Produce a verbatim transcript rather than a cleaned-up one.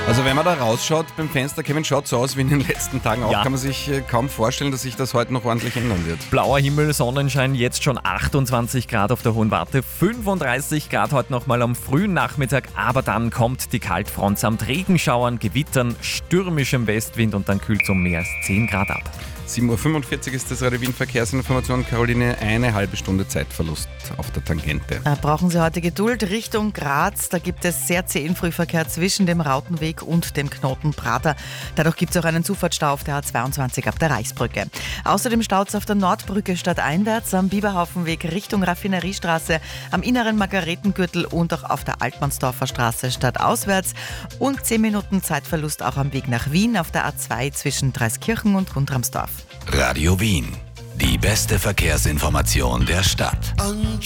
Also wenn man da rausschaut beim Fenster, Kevin, schaut so aus wie in den letzten Tagen auch, Ja. kann man sich äh, kaum vorstellen, dass sich das heute noch ordentlich ändern wird. Blauer Himmel, Sonnenschein, jetzt schon achtundzwanzig Grad auf der Hohen Warte, fünfunddreißig Grad heute nochmal am frühen Nachmittag, aber dann kommt die Kaltfront samt Regenschauern, Gewittern, stürmischem Westwind und dann kühlt es um mehr als zehn Grad ab. sieben Uhr fünfundvierzig ist das Radio Wien Verkehrsinformation. Caroline, eine halbe Stunde Zeitverlust auf der Tangente. Äh, Brauchen Sie heute Geduld Richtung Graz. Da gibt es sehr zähen Frühverkehr zwischen dem Rautenweg und dem Knoten Prater. Dadurch gibt es auch einen Zufahrtsstau auf der A zweiundzwanzig ab der Reichsbrücke. Außerdem staut es auf der Nordbrücke stadteinwärts, am Biberhaufenweg Richtung Raffineriestraße, am inneren Margaretengürtel und auch auf der Altmannsdorfer Straße stadtauswärts. Und zehn Minuten Zeitverlust auch am Weg nach Wien auf der A zwei zwischen Dreiskirchen und Guntramsdorf. Radio Wien. Die beste Verkehrsinformation der Stadt.